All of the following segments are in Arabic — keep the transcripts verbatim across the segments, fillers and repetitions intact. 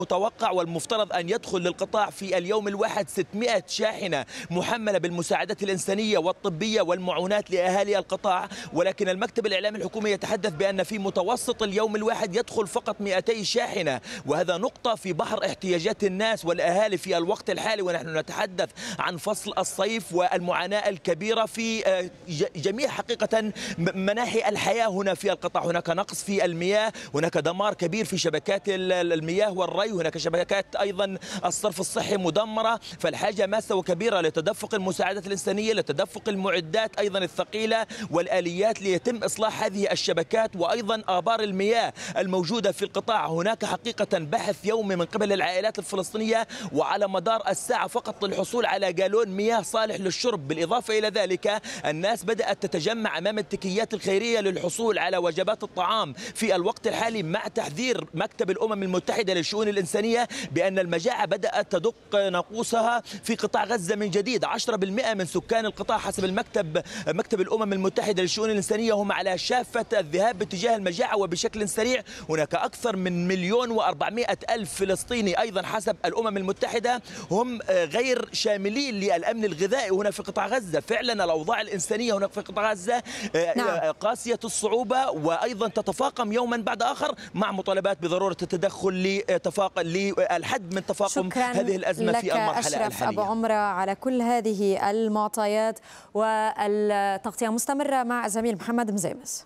متوقع والمفترض أن يدخل للقطاع في اليوم الواحد ستمائة شاحنة محملة بالمساعدات الإنسانية والطبية والمعونات لأهالي القطاع، ولكن المكتب الإعلامي الحكومي يتحدث بأن في متوسط اليوم الواحد يدخل فقط مئتي شاحنة، وهذا نقطة في بحر احتياجات الناس والأهالي في الوقت الحالي، ونحن نتحدث عن فصل الصيف والمعاناة الكبيرة في جميع حقيقة مناحي الحياة هنا في القطاع. هناك نقص في المياه، هناك دمار كبير في شبكات المياه والري، هناك شبكات أيضا الصرف الصحي مدمرة، فالحاجة ماسة وكبيرة لتدفق المساعدات الإنسانية، لتدفق المعدات أيضا الثقيلة والآليات ليتم إصلاح هذه الشبكات، وأيضا آبار المياه الموجودة في القطاع. هناك حقيقة بحث يومي من قبل العائلات الفلسطينية وعلى مدار الساعة فقط للحصول على جالون مياه صالح للشرب. بالإضافة إلى ذلك الناس بدأت تتجمع أمام التكيات الخيرية للحصول على وجبات الطعام في الوقت الحالي، مع تحذير مكتب الأمم المتحدة للشؤون الإنسانية بأن المجاعة بدأت تدق ناقوسها في قطاع غزة من جديد. عشرة بالمئة من سكان القطاع حسب المكتب مكتب الأمم المتحدة للشؤون الإنسانية هم على شافة الذهاب باتجاه المجاعة وبشكل سريع. هناك أكثر من مليون وأربعمائة ألف فلسطيني أيضا حسب الأمم المتحدة هم غير شاملين للأمن الغذائي هنا في قطاع غزة. فعلا الأوضاع الإنسانية هناك في قطاع غزة نعم. قاسية الصعوبة، وأيضا تتفاقم يوما بعد آخر مع مطالبات بضرورة التدخل لتفاقم للحد من تفاقم هذه الأزمة في المرحلة أشرف الحالية. أبو عمرة على كل هذه المعطيات، والتغطية مستمرة مع الزميل محمد مزيمس.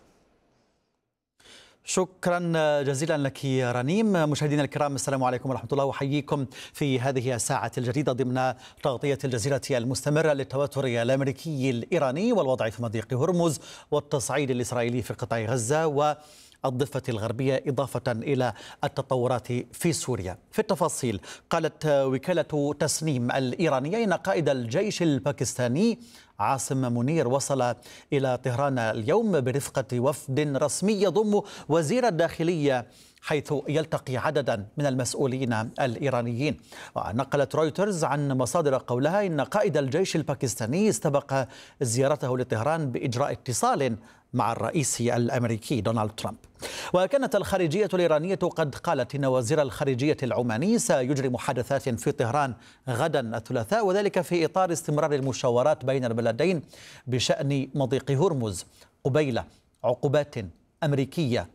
شكرا جزيلا لك رنيم. مشاهدينا الكرام، السلام عليكم ورحمة الله، وحييكم في هذه الساعة الجديدة ضمن تغطية الجزيرة المستمرة للتوتر الأمريكي الإيراني والوضع في مضيق هرمز والتصعيد الإسرائيلي في قطاع غزة و الضفة الغربية، إضافة إلى التطورات في سوريا. في التفاصيل، قالت وكالة تسنيم الإيرانية إن قائد الجيش الباكستاني عاصم منير وصل إلى طهران اليوم برفقة وفد رسمي يضم وزير الداخلية، حيث يلتقي عددا من المسؤولين الإيرانيين. ونقلت رويترز عن مصادر قولها إن قائد الجيش الباكستاني استبق زيارته لطهران بإجراء اتصال مع الرئيس الأمريكي دونالد ترامب. وكانت الخارجية الإيرانية قد قالت إن وزير الخارجية العماني سيجري محادثات في طهران غدا الثلاثاء، وذلك في إطار استمرار المشاورات بين البلدين بشأن مضيق هرمز قبيل عقوبات أمريكية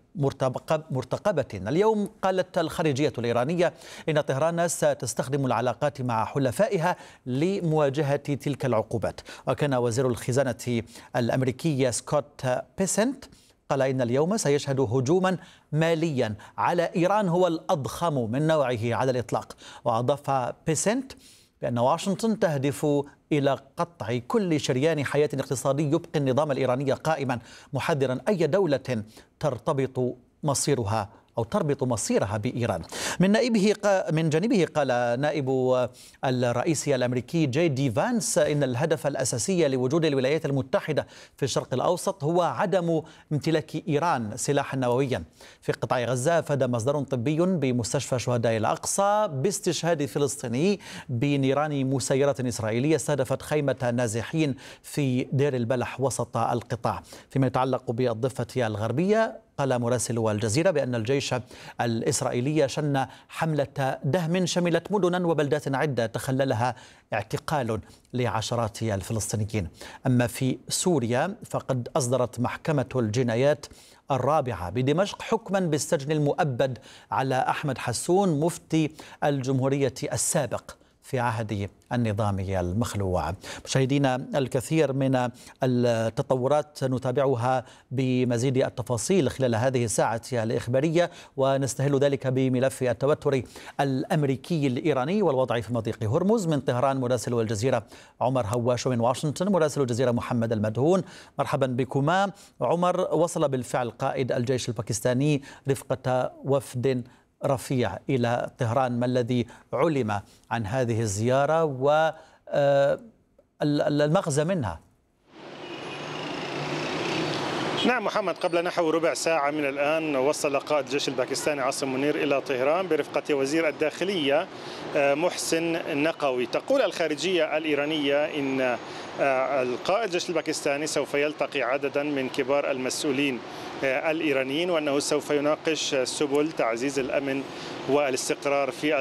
مرتقبة اليوم. قالت الخارجية الإيرانية إن طهران ستستخدم العلاقات مع حلفائها لمواجهة تلك العقوبات. وكان وزير الخزانة الأمريكي سكوت بيسنت قال إن اليوم سيشهد هجوما ماليا على إيران هو الأضخم من نوعه على الإطلاق. وأضاف بيسنت بأن واشنطن تهدف إلى قطع كل شريان حياة اقتصادي يبقي النظام الإيراني قائما، محذرا أي دولة ترتبط مصيرها أو تربط مصيرها بإيران. من نائبه من جانبه قال نائب الرئيس الأمريكي جي دي فانس إن الهدف الأساسي لوجود الولايات المتحدة في الشرق الأوسط هو عدم امتلاك إيران سلاحا نوويا. في قطاع غزة أفاد مصدر طبي بمستشفى شهداء الأقصى باستشهاد فلسطيني بنيران مسيرة إسرائيلية استهدفت خيمة نازحين في دير البلح وسط القطاع. فيما يتعلق بالضفة الغربية، قال مراسل الجزيرة بأن الجيش الإسرائيلي شن حملة دهم شملت مدنا وبلدات عدة تخللها اعتقال لعشرات الفلسطينيين. أما في سوريا فقد أصدرت محكمة الجنايات الرابعة بدمشق حكما بالسجن المؤبد على أحمد حسون مفتي الجمهورية السابق في عهد النظام المخلوع. مشاهدينا، الكثير من التطورات نتابعها بمزيد التفاصيل خلال هذه الساعة الإخبارية، ونستهل ذلك بملف التوتر الأمريكي الإيراني والوضع في مضيق هرمز. من طهران مراسل الجزيرة عمر هواش، ومن واشنطن مراسل الجزيرة محمد المدهون. مرحبا بكما. عمر، وصل بالفعل قائد الجيش الباكستاني رفقة وفد رفيع إلى طهران، ما الذي علم عن هذه الزيارة والمغزى منها؟ نعم محمد، قبل نحو ربع ساعة من الآن وصل قائد الجيش الباكستاني عاصم منير إلى طهران برفقة وزير الداخلية محسن نقوي. تقول الخارجية الإيرانية إن القائد الجيش الباكستاني سوف يلتقي عددا من كبار المسؤولين الإيرانيين، وأنه سوف يناقش سبل تعزيز الأمن والاستقرار في